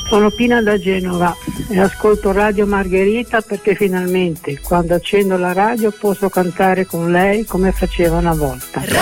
Sono Pina da Genova e ascolto Radio Margherita perché finalmente quando accendo la radio posso cantare con lei come facevo una volta.